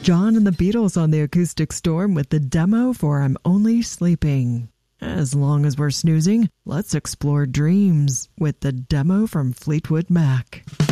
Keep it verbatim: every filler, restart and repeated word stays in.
John and the Beatles on the Acoustic Storm with the demo for I'm Only Sleeping. As long as we're snoozing, let's explore dreams with the demo from Fleetwood Mac.